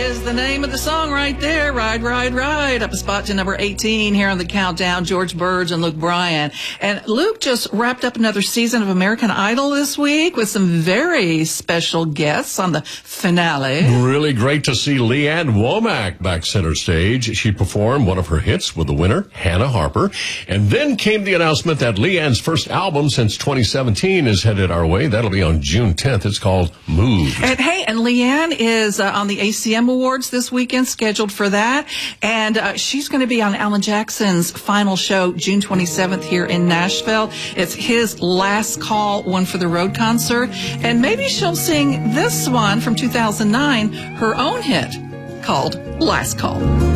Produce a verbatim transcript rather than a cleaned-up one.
is the name of the song right there. Ride, Ride, Ride. Up a spot to number eighteen here on the countdown. George Burge and Luke Bryan. And Luke just wrapped up another season of American Idol this week with some very special guests on the finale. Really great to see Leanne Womack back center stage. She performed one of her hits with the winner, Hannah Harper. And then came the announcement that Leanne's first album since twenty seventeen is headed our way. That'll be on June tenth. It's called Move. And hey, and Leanne is uh, on the A C M Awards this weekend, scheduled for that. And uh, she's going to be on Alan Jackson's final show, June twenty-seventh, here in Nashville. It's his last call, One for the Road concert. And maybe she'll sing this one from two thousand nine, her own hit, called Last Call.